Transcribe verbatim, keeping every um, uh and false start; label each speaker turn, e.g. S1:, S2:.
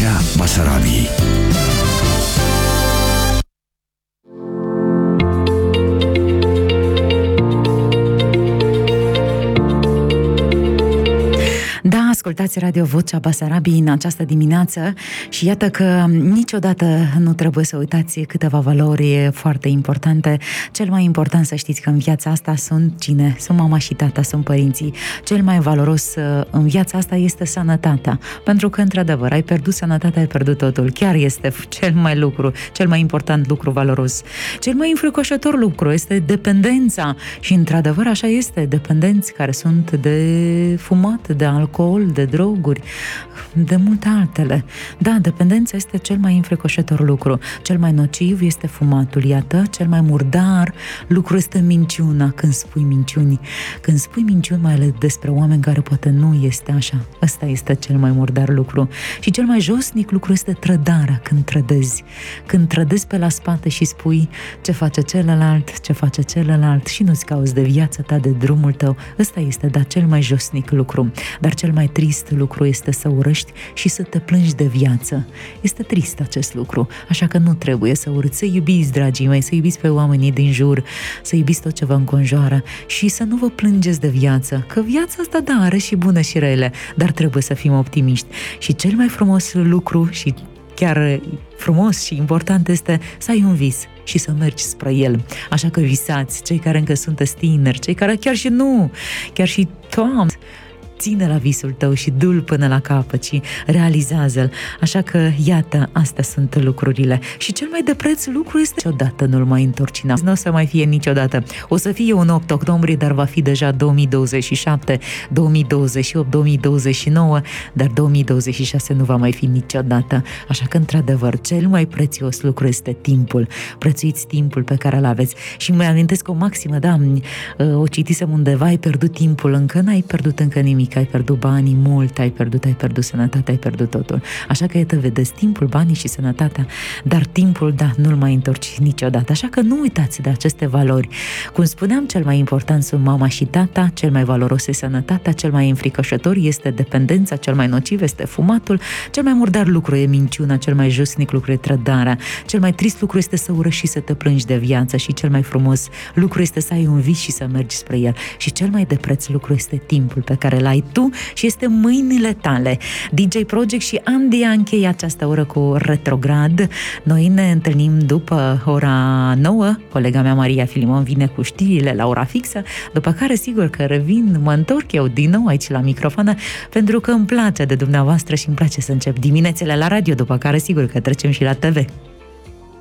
S1: Vocea Basarabiei.
S2: Da, ascultați Radio Vocea Basarabiei în această dimineață și iată că niciodată nu trebuie să uitați câteva valori foarte importante. Cel mai important să știți că în viața asta sunt cine? Sunt mama și tata, sunt părinții. Cel mai valoros în viața asta este sănătatea. Pentru că, într-adevăr, ai pierdut sănătatea, ai pierdut totul. Chiar este cel mai lucru, cel mai important lucru valoros. Cel mai înfricoșător lucru este dependența. Și, într-adevăr, așa este. Dependenți care sunt de fumat, de alcool, de droguri, de multe altele. Da, dependența este cel mai înfricoșător lucru. Cel mai nociv este fumatul, iată, cel mai murdar lucru este minciuna, când spui minciuni. Când spui minciuni, mai ales despre oameni care poate nu este așa. Ăsta este cel mai murdar lucru. Și cel mai josnic lucru este trădarea, când trădezi. Când trădezi pe la spate și spui ce face celălalt, ce face celălalt și nu-ți cauți de viața ta, de drumul tău. Ăsta este, da, cel mai josnic lucru. Dar cel mai trist lucru este să urăști și să te plângi de viață. Este trist acest lucru, așa că nu trebuie să urâți, să iubiți, dragii mei, să iubiți pe oamenii din jur, să iubiți tot ce vă înconjoară și să nu vă plângeți de viață, că viața asta, da, are și bune și rele, dar trebuie să fim optimiști. Și cel mai frumos lucru și chiar frumos și important este să ai un vis și să mergi spre el. Așa că visați, cei care încă sunteți tineri, cei care chiar și nu, chiar și Doamne, ține la visul tău și du-l până la capăt și realizează-l. Așa că, iată, astea sunt lucrurile. Și cel mai de preț lucru este niciodată nu-l mai întorci. Nu o să mai fie niciodată. O să fie un opt octombrie, dar va fi deja două mii douăzeci și șapte, două mii douăzeci și opt, două mii douăzeci și nouă, dar două mii douăzeci și șase nu va mai fi niciodată. Așa că, într-adevăr, cel mai prețios lucru este timpul. Prețuiți timpul pe care îl aveți. Și îmi amintesc o maximă, da, o citisem undeva, ai pierdut timpul, încă n-ai pierdut încă nimic. Ai pierdut banii mult, ai pierdut, ai pierdut sănătatea, ai pierdut totul. Așa că, iată, vedeți, timpul, banii și sănătatea, dar timpul, da, nu-l mai întorci niciodată. Așa că nu uitați de aceste valori. Cum spuneam, cel mai important sunt mama și tata, cel mai valoros este sănătatea, cel mai înfricoșător este dependența, cel mai nociv este fumatul, cel mai murdar lucru e minciuna, cel mai josnic lucru e trădarea, cel mai trist lucru este să urăști și să te plângi de viață și cel mai frumos lucru este să ai un vis și să mergi spre el. Și cel mai de preț lucru este timpul pe care l-ai tu și este mâinile tale. D J Project și Andy a încheiat această oră cu Retrograd. Noi ne întâlnim după ora nouă. Colega mea Maria Filimon vine cu știrile la ora fixă, după care sigur că revin, mă întorc eu din nou aici la microfon, pentru că îmi place de dumneavoastră și îmi place să încep diminețele la radio, după care sigur că trecem și la T V.